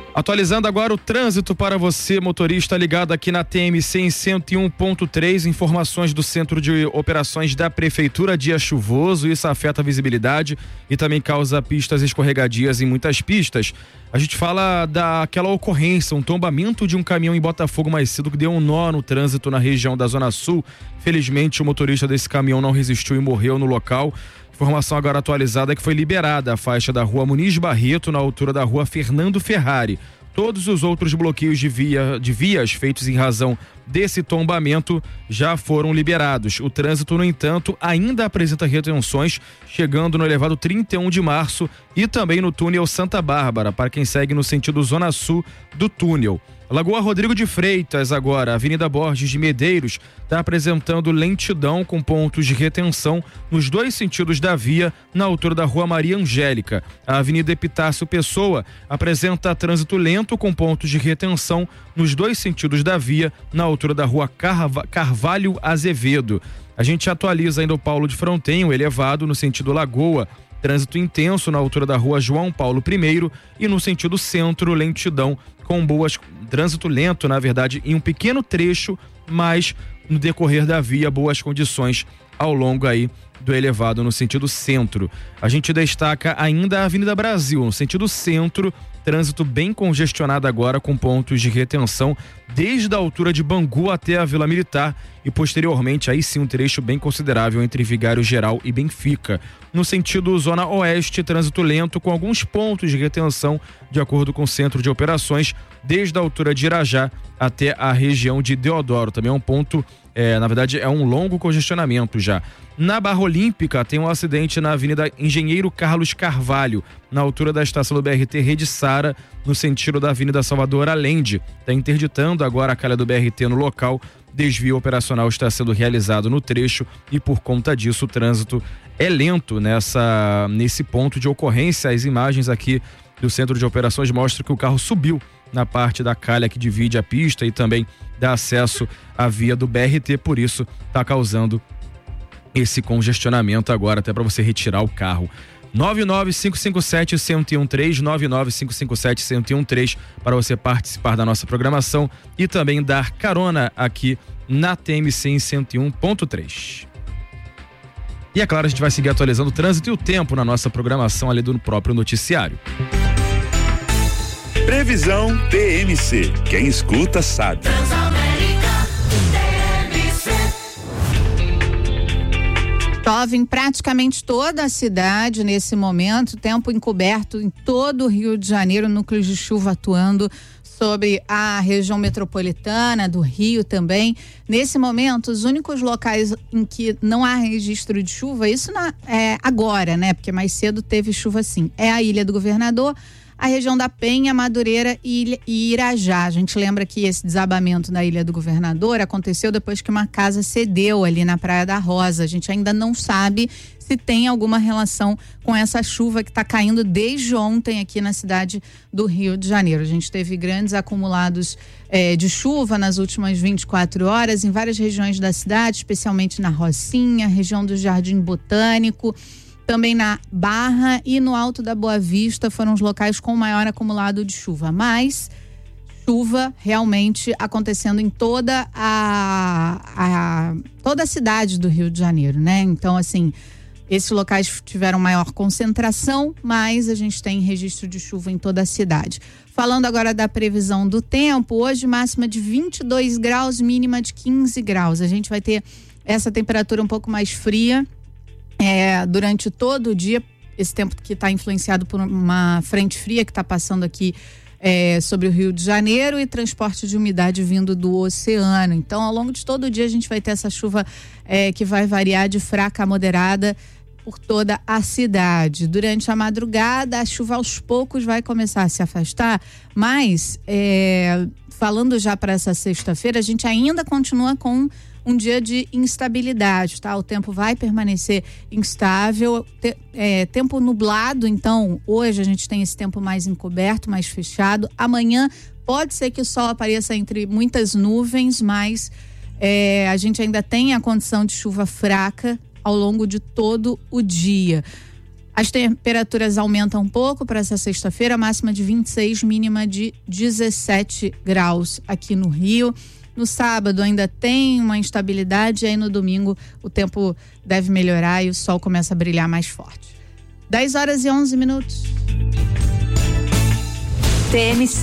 Atualizando agora o trânsito para você, motorista ligado aqui na TMC em 101.3, informações do Centro de Operações da Prefeitura, dia chuvoso, isso afeta a visibilidade e também causa pistas escorregadias em muitas pistas. A gente fala daquela ocorrência, um tombamento de um caminhão em Botafogo mais cedo que deu um nó no trânsito na região da Zona Sul. Felizmente o motorista desse caminhão não resistiu e morreu no local. Informação agora atualizada é que foi liberada a faixa da rua Muniz Barreto na altura da rua Fernando Ferrari. Todos os outros bloqueios de vias feitos em razão desse tombamento já foram liberados. O trânsito, no entanto, ainda apresenta retenções, chegando no elevado 31 de março e também no túnel Santa Bárbara, para quem segue no sentido Zona Sul do túnel. Lagoa Rodrigo de Freitas agora, Avenida Borges de Medeiros, está apresentando lentidão com pontos de retenção nos dois sentidos da via, na altura da rua Maria Angélica. A Avenida Epitácio Pessoa apresenta trânsito lento com pontos de retenção nos dois sentidos da via, na altura da rua Carvalho Azevedo. A gente atualiza ainda o Paulo de Frontenho, elevado no sentido Lagoa. Trânsito intenso na altura da rua João Paulo I e no sentido centro, lentidão com trânsito lento, na verdade, em um pequeno trecho, mas no decorrer da via, boas condições ao longo aí do elevado no sentido centro. A gente destaca ainda a Avenida Brasil, no sentido centro, trânsito bem congestionado agora com pontos de retenção desde a altura de Bangu até a Vila Militar e posteriormente aí sim um trecho bem considerável entre Vigário Geral e Benfica. No sentido Zona Oeste, trânsito lento com alguns pontos de retenção de acordo com o Centro de Operações desde a altura de Irajá até a região de Deodoro. Também é um ponto, na verdade é um longo congestionamento já. Na Barra Olímpica tem um acidente na Avenida Engenheiro Carlos Carvalho, na altura da estação do BRT Rede Sara, no sentido da Avenida Salvador Allende. Está interditando agora a calha do BRT no local. Desvio operacional está sendo realizado no trecho e por conta disso o trânsito é lento nesse ponto de ocorrência. As imagens aqui do Centro de Operações mostram que o carro subiu na parte da calha que divide a pista e também dá acesso à via do BRT, por isso está causando esse congestionamento agora, até para você retirar o carro. 99557-1013, 99557-1013 para você participar da nossa programação e também dar carona aqui na TMC em 101.3. E é claro, a gente vai seguir atualizando o trânsito e o tempo na nossa programação ali do próprio noticiário. Previsão TMC. Quem escuta sabe. Chove em praticamente toda a cidade nesse momento, tempo encoberto em todo o Rio de Janeiro, núcleos de chuva atuando sobre a região metropolitana do Rio também. Nesse momento, os únicos locais em que não há registro de chuva, isso agora, né? Porque mais cedo teve chuva sim, é a Ilha do Governador, a região da Penha, Madureira e Irajá. A gente lembra que esse desabamento na Ilha do Governador aconteceu depois que uma casa cedeu ali na Praia da Rosa. A gente ainda não sabe se tem alguma relação com essa chuva que está caindo desde ontem aqui na cidade do Rio de Janeiro. A gente teve grandes acumulados de chuva nas últimas 24 horas em várias regiões da cidade, especialmente na Rocinha, região do Jardim Botânico, também na Barra e no Alto da Boa Vista foram os locais com maior acumulado de chuva, mas chuva realmente acontecendo em toda a cidade do Rio de Janeiro, né? Então, assim, esses locais tiveram maior concentração, mas a gente tem registro de chuva em toda a cidade. Falando agora da previsão do tempo, hoje máxima de 22 graus, mínima de 15 graus. A gente vai ter essa temperatura um pouco mais fria durante todo o dia, esse tempo que está influenciado por uma frente fria que está passando aqui sobre o Rio de Janeiro e transporte de umidade vindo do oceano. Então, ao longo de todo o dia, a gente vai ter essa chuva que vai variar de fraca a moderada por toda a cidade. Durante a madrugada, a chuva aos poucos vai começar a se afastar, mas falando já para essa sexta-feira, a gente ainda continua com um dia de instabilidade, tá? O tempo vai permanecer instável, tempo nublado, então hoje a gente tem esse tempo mais encoberto, mais fechado. Amanhã pode ser que o sol apareça entre muitas nuvens, mas a gente ainda tem a condição de chuva fraca ao longo de todo o dia. As temperaturas aumentam um pouco para essa sexta-feira, máxima de 26, mínima de 17 graus aqui no Rio. No sábado ainda tem uma instabilidade, e aí no domingo o tempo deve melhorar e o sol começa a brilhar mais forte. 10 horas e 11 minutos. TMC